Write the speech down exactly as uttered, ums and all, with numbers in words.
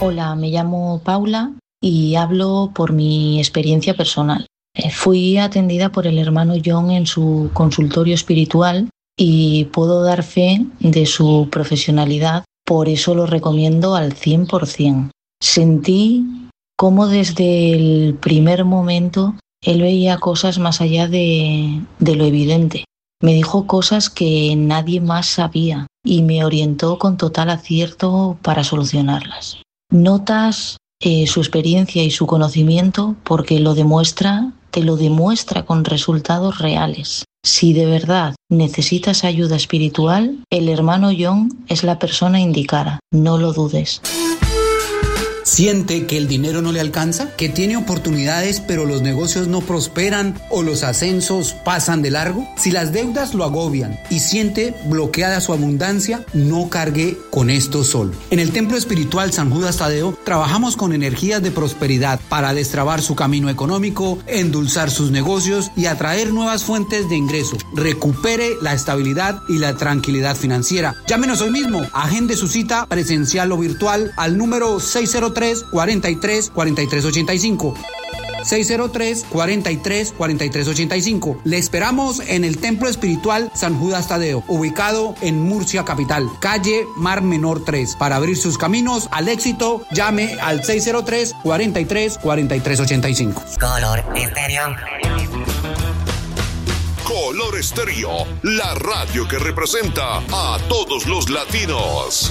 Hola, me llamo Paula y hablo por mi experiencia personal. Eh, Fui atendida por el hermano John en su consultorio espiritual y puedo dar fe de su profesionalidad, por eso lo recomiendo al cien por ciento. Sentí cómo desde el primer momento él veía cosas más allá de, de lo evidente. Me dijo cosas que nadie más sabía y me orientó con total acierto para solucionarlas. Notas eh, su experiencia y su conocimiento porque lo demuestra, te lo demuestra con resultados reales. Si de verdad necesitas ayuda espiritual, el hermano John es la persona indicada, no lo dudes. ¿Siente que el dinero no le alcanza? ¿Que tiene oportunidades pero los negocios no prosperan o los ascensos pasan de largo? Si las deudas lo agobian y siente bloqueada su abundancia, no cargue con esto solo. En el Templo Espiritual San Judas Tadeo trabajamos con energías de prosperidad para destrabar su camino económico, endulzar sus negocios y atraer nuevas fuentes de ingreso. Recupere la estabilidad y la tranquilidad financiera. Llámenos hoy mismo, agende su cita presencial o virtual al número seis cero tres, cuarenta y tres, cuarenta y tres ochenta y cinco. seis cero tres, cuarenta y tres, cuarenta y tres ochenta y cinco. Le esperamos en el Templo Espiritual San Judas Tadeo, ubicado en Murcia capital, calle Mar Menor tres. Para abrir sus caminos al éxito, llame al seis cero tres, cuarenta y tres, cuarenta y tres ochenta y cinco. Color Estéreo. Color Estéreo, la radio que representa a todos los latinos.